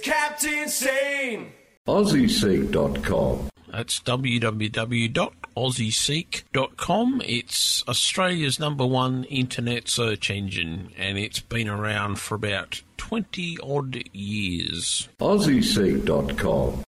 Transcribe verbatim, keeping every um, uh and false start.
Captain Sane! Aussie Seek dot com. That's w w w dot aussie seek dot com. It's Australia's number one internet search engine, and it's been around for about twenty odd years. Aussie Seek dot com.